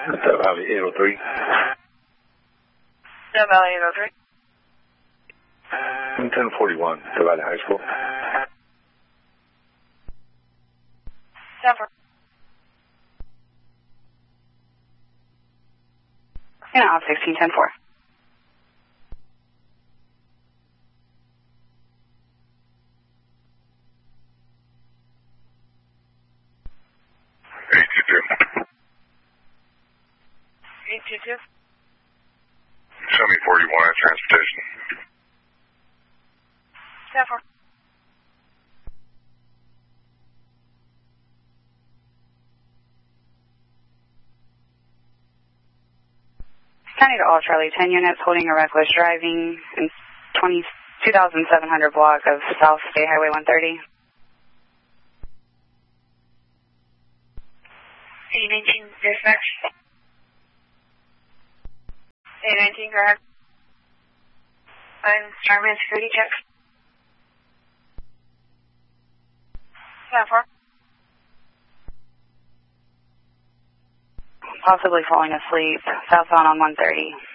Death Valley 803. Death Valley 803. 1041, Death Valley High School. Denver. And off 1610-4. Show me 41 at transportation. Denver. County to all Charlie, 10 units holding a reckless driving in 2700 block of South State Highway 130. 819 dispatch. 819, go ahead. I'm Starman security check. 7-4. Possibly falling asleep, southbound on 130.